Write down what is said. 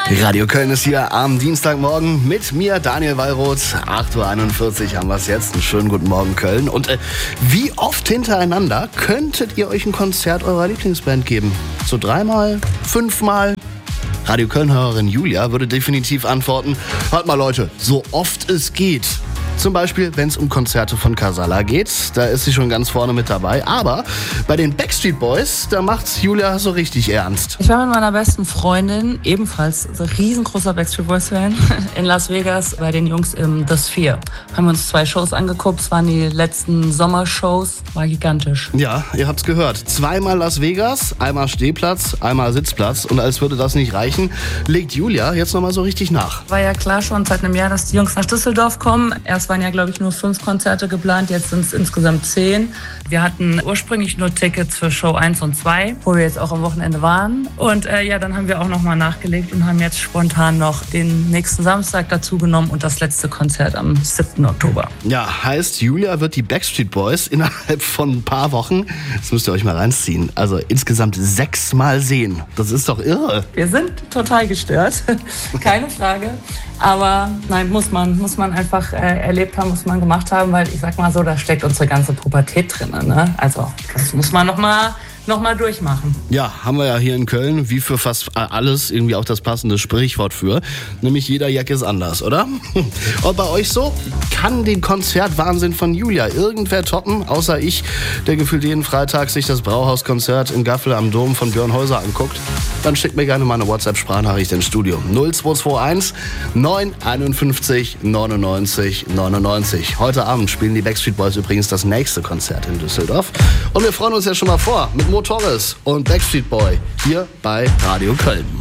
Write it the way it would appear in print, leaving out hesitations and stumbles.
Radio Köln ist hier am Dienstagmorgen mit mir, Daniel Wallroth. 8:41 Uhr haben wir es jetzt. Einen schönen guten Morgen, Köln. Und wie oft hintereinander könntet ihr euch ein Konzert eurer Lieblingsband geben? So 3-mal, 5-mal? Radio Köln-Hörerin Julia würde definitiv antworten: Hört mal Leute, so oft es geht. Zum Beispiel, wenn es um Konzerte von Casalla geht. Da ist sie schon ganz vorne mit dabei. Aber bei den Backstreet Boys, da macht's Julia so richtig ernst. Ich war mit meiner besten Freundin, ebenfalls so riesengroßer Backstreet Boys-Fan, in Las Vegas bei den Jungs im The Sphere. Haben wir uns 2 Shows angeguckt. Es waren die letzten Sommershows. War gigantisch. Ja, ihr habt's gehört. 2-mal Las Vegas, einmal Stehplatz, einmal Sitzplatz. Und als würde das nicht reichen, legt Julia jetzt nochmal so richtig nach. War ja klar schon seit einem Jahr, dass die Jungs nach Düsseldorf kommen. Erst waren ja, glaube ich, nur 5 Konzerte geplant, jetzt sind es insgesamt 10. Wir hatten ursprünglich nur Tickets für Show 1 und 2, wo wir jetzt auch am Wochenende waren. Und dann haben wir auch nochmal nachgelegt und haben jetzt spontan noch den nächsten Samstag dazu genommen und das letzte Konzert am 7. Oktober. Ja, heißt, Julia wird die Backstreet Boys innerhalb von ein paar Wochen, das müsst ihr euch mal reinziehen, also insgesamt 6-mal sehen. Das ist doch irre. Wir sind total gestört, keine Frage. Aber nein, muss man einfach erlebt haben, muss man gemacht haben, weil ich sag mal so, da steckt unsere ganze Pubertät drin. Ne? Also das muss man noch mal durchmachen. Ja, haben wir ja hier in Köln, wie für fast alles, irgendwie auch das passende Sprichwort für. Nämlich jeder Jack ist anders, oder? Und bei euch so? Kann den Konzertwahnsinn von Julia irgendwer toppen, außer ich, der gefühlt jeden Freitag sich das Brauhauskonzert in Gaffel am Dom von Björn Häuser anguckt? Dann schickt mir gerne mal eine WhatsApp-Sprachnachricht ins Studio. 0221 951 99 99. Heute Abend spielen die Backstreet Boys übrigens das nächste Konzert in Düsseldorf. Und wir freuen uns ja schon mal vor mit Mo Torres und Backstreet Boy hier bei Radio Köln.